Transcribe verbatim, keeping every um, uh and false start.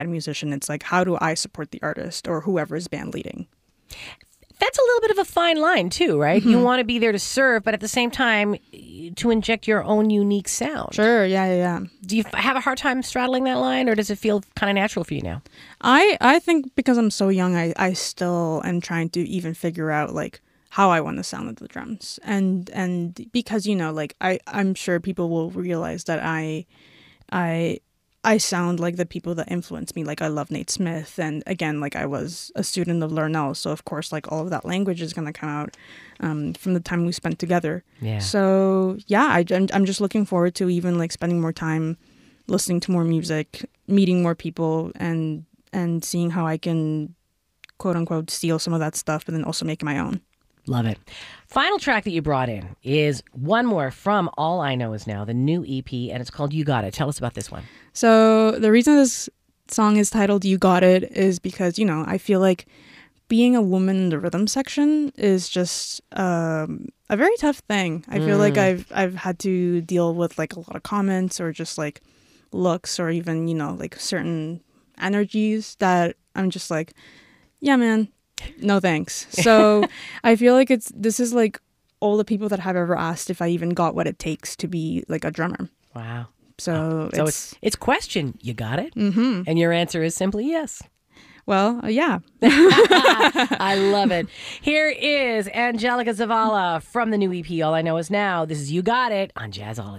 a musician, it's like, how do I support the artist or whoever is band leading? That's a little bit of a fine line too, right? Mm-hmm. You want to be there to serve, but at the same time, to inject your own unique sound. Sure, yeah, yeah, yeah. Do you f- have a hard time straddling that line, or does it feel kind of natural for you now? I, I think because I'm so young, I, I still am trying to even figure out, like, how I want to sound with the drums. And and because, you know, like, I, I'm sure people will realize that I, I... I sound like the people that influence me. Like, I love Nate Smith. And again, like, I was a student of Larnell. So, of course, like, all of that language is going to come out um, from the time we spent together. Yeah. So, yeah, I, I'm, I'm just looking forward to even, like, spending more time listening to more music, meeting more people, and and seeing how I can, quote unquote, steal some of that stuff, but then also make it my own. Love it. Final track that you brought in is one more from All I Know Is Now, the new E P, and it's called You Got It. Tell us about this one. So the reason this song is titled You Got It is because, you know, I feel like being a woman in the rhythm section is just um, a very tough thing. I feel Mm. like I've I've had to deal with like a lot of comments or just like looks or even, you know, like certain energies that I'm just like, yeah, man, no thanks. So I feel like it's this is like all the people that have ever asked if I even got what it takes to be like a drummer. Wow. So, So it's, it's it's question. You got it? mm-hmm. And your answer is simply yes. Well, uh, yeah. I love it. Here is Angelica Zavala from the new E P, All I Know Is Now. This is You Got It on Jazzology.